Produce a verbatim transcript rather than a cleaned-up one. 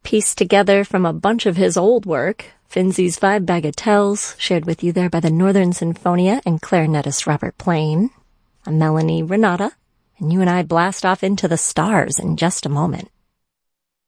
pieced together from a bunch of his old work, Finzi's Five Bagatelles, shared with you there by the Northern Sinfonia and clarinetist Robert Plain. I'm Melanie Renata, and you and I blast off into the stars in just a moment.